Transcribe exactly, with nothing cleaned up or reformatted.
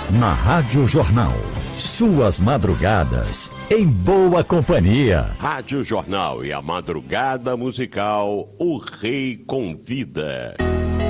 Na Rádio Jornal. Suas madrugadas em boa companhia. Rádio Jornal e a madrugada musical O Rei Convida.